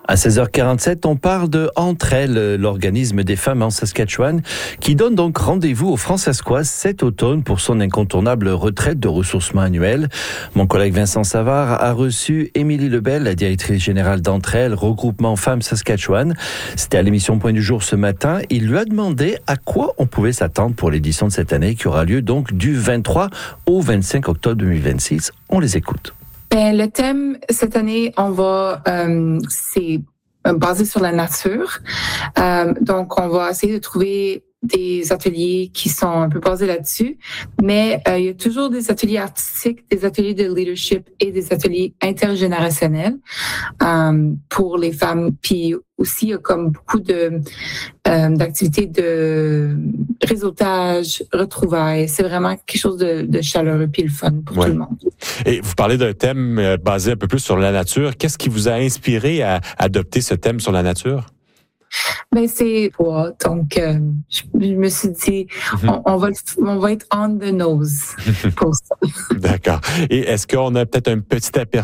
À 16h47, on parle de Entre elles, l'organisme des femmes en Saskatchewan, qui donne donc rendez-vous aux Fransaskoises cet automne pour son incontournable retraite de ressourcement annuelle. Mon collègue Vincent Savard a reçu Émilie Lebel, la directrice générale d'Entre elles, regroupement Femmes Saskatchewan. C'était à l'émission Point du jour ce matin. Il lui a demandé à quoi on pouvait s'attendre pour l'édition de cette année, qui aura lieu donc du 23 au 25 octobre 2026. On les écoute. Le thème cette année, c'est basé sur la nature. Donc, on va essayer de trouver des ateliers qui sont un peu basés là-dessus, mais il y a toujours des ateliers artistiques, des ateliers de leadership et des ateliers intergénérationnels pour les femmes. Puis aussi, il y a comme beaucoup d'activités de réseautage, retrouvailles. C'est vraiment quelque chose de chaleureux puis le fun pour tout le monde. Et vous parlez d'un thème basé un peu plus sur la nature. Qu'est-ce qui vous a inspiré à adopter ce thème sur la nature? C'est toi. Donc, je me suis dit, on va être on the nose pour ça. D'accord. Et est-ce qu'on a peut-être un petit aperçu